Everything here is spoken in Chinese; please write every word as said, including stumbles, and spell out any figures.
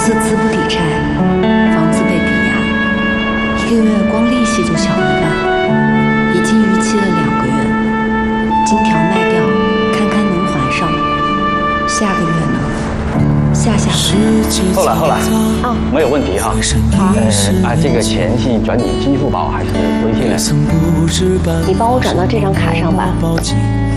司资不抵债，房子被抵押，一个月光利息就小一半，已经逾期了两个月。金条卖掉，看看能还上。下个月呢？下下个月。 后来后来，啊，没有问题哈。 好。 呃啊，这个钱是转你支付宝还是微信呢？ 你帮我转到这张卡上吧。